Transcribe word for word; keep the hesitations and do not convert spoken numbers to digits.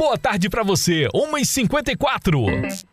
boa tarde pra você. uma e cinquenta e quatro.